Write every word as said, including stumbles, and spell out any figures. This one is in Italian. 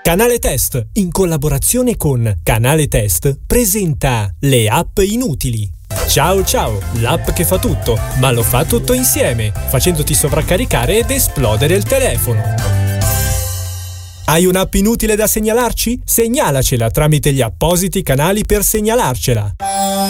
Canale Test, in collaborazione con Canale Test, presenta le app inutili. Ciao ciao, l'app che fa tutto, ma lo fa tutto insieme, facendoti sovraccaricare ed esplodere il telefono. Hai un'app inutile da segnalarci? Segnalacela tramite gli appositi canali per segnalarcela.